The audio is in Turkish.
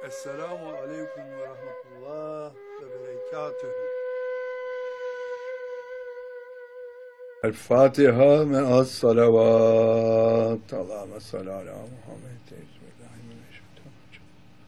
Esselamu aleyküm ve rahmetullah ve berekatühü. El Fatiha me'as salavat. Allahümme salli ala Muhammed. Bismillahirrahmanirrahim.